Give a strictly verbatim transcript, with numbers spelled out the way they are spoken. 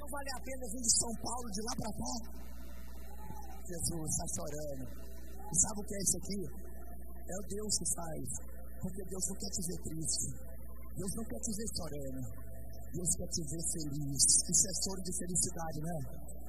vale a pena vir de São Paulo, de lá para cá? Jesus está chorando. E sabe o que é isso aqui? É o Deus que faz. Porque Deus não quer te ver triste. Deus não quer te ver chorando. Deus quer te ver feliz. Isso é choro de felicidade, né?